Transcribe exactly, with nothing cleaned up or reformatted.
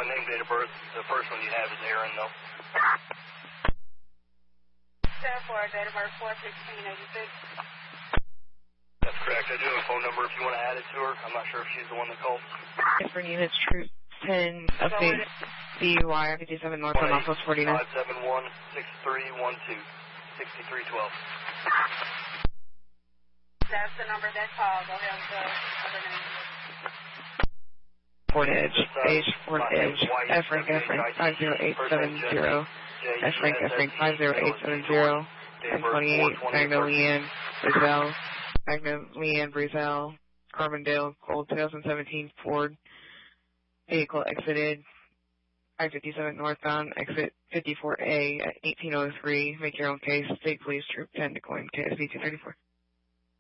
my name, date of birth. The first one you have is Aaron, though. ten four, date of birth four sixteen eighty-six. That's correct. I do have a phone number if you want to add it to her. I'm not sure if she's the one that called. Different units, Troop ten, update D U I, fifty-seven North on Northwest forty-nine. five seven one, six three one two, six three one two. That's the number that called. Go ahead with the other name. Fort Edge, H, Fort Edge, F rank, F rank, five zero eight seven zero, F rank, F rank, five zero eight seven zero, ten twenty-eight, Magna Leanne, Brazil, Magna Leanne, Brazil, Carbondale, Gold, twenty seventeen Ford, vehicle exited, I fifty-seven northbound, exit fifty-four A at eighteen oh three, make your own case, State Police Troop ten, Decoyne, K S V two thirty-four.